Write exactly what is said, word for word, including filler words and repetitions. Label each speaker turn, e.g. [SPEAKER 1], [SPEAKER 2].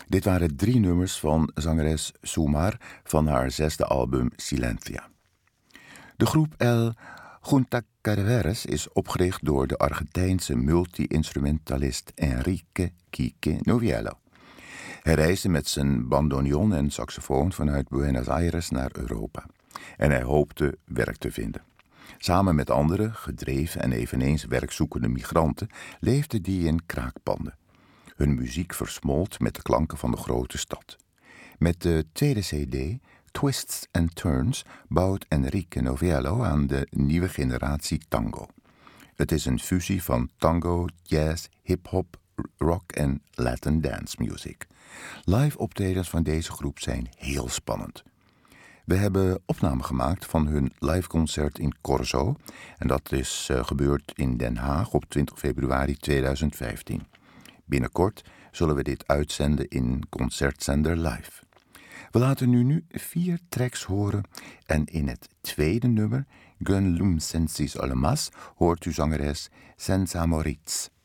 [SPEAKER 1] Dit waren drie nummers van zangeres Sumar van haar zesde album Silencia. De groep El Juntacarveres is opgericht door de Argentijnse multi-instrumentalist Enrique Quique Noviello. Hij reisde met zijn bandoneon en saxofoon vanuit Buenos Aires naar Europa. En hij hoopte werk te vinden. Samen met andere, gedreven en eveneens werkzoekende migranten leefden die in kraakpanden. Hun muziek versmolt met de klanken van de grote stad. Met de tweede cd, Twists and Turns, bouwt Enrique Noviello aan de nieuwe generatie tango. Het is een fusie van tango, jazz, hip-hop, rock en Latin dance music. Live optredens van deze groep zijn heel spannend. We hebben opname gemaakt van hun liveconcert in Corzo. En dat is uh, gebeurd in Den Haag op twintig februari tweeduizend vijftien. Binnenkort zullen we dit uitzenden in Concertzender Live. We laten nu nu vier tracks horen en in het tweede nummer, Gun Lum Sensis Olemas, hoort u zangeres Senza Moritz.